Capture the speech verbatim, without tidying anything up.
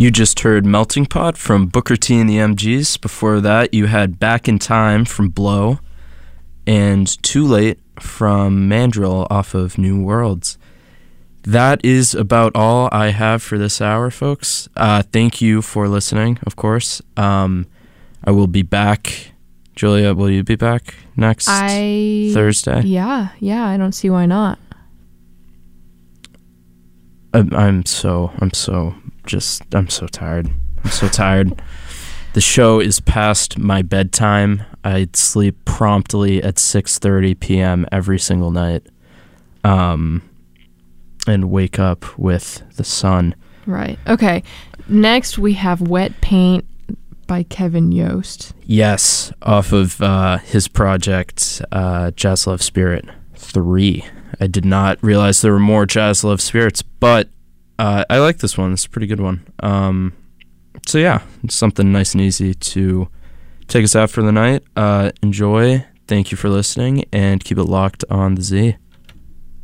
You just heard Melting Pot from Booker T and the M Gs. Before that, you had Back in Time from Blow and Too Late from Mandrill off of New Worlds. That is about all I have for this hour, folks. Uh, thank you for listening, of course. Um, I will be back. Julia, will you be back next I, Thursday? Yeah, yeah, I don't see why not. I'm, I'm so, I'm so, just, I'm so tired. I'm so tired. The show is past my bedtime. I sleep promptly at six thirty p.m. every single night, um, and wake up with the sun. Right. Okay. Next, we have Wet Paint by Kevin Yost. Yes, off of uh, his project, uh, Jazz Love Spirit three. I did not realize there were more Jazz Love Spirits, but uh, I like this one. It's a pretty good one. Um, so yeah, it's something nice and easy to take us out for the night. Uh, enjoy. Thank you for listening, and keep it locked on the Z.